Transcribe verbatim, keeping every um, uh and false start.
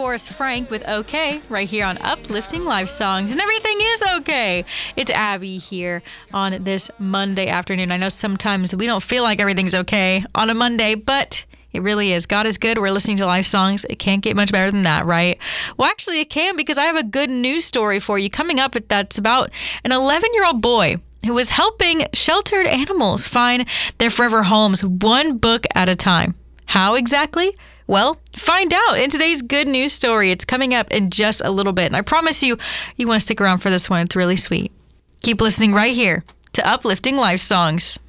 Forrest Frank with OK right here on Uplifting Life Songs. And everything is okay. It's Abby here on this Monday afternoon. I know sometimes we don't feel like everything's okay on a Monday, but it really is. God is good. We're listening to life songs. It can't get much better than that, right? Well, actually, it can, because I have a good news story for you coming up. That's about an eleven-year-old boy who was helping sheltered animals find their forever homes one book at a time. How exactly? Well, find out in today's good news story. It's coming up in just a little bit. And I promise you, you want to stick around for this one. It's really sweet. Keep listening right here to Uplifting Life Songs.